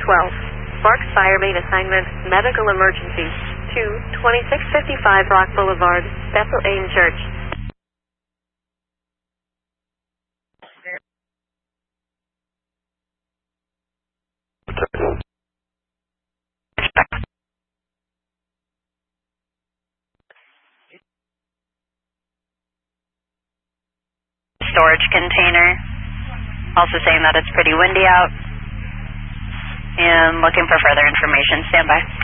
Sparks Fire Main Assignment, Medical Emergency, to 2655 Rock Boulevard, Bethel AIM Church. Storage container. Also saying that it's pretty windy out. And looking for further information. Stand by.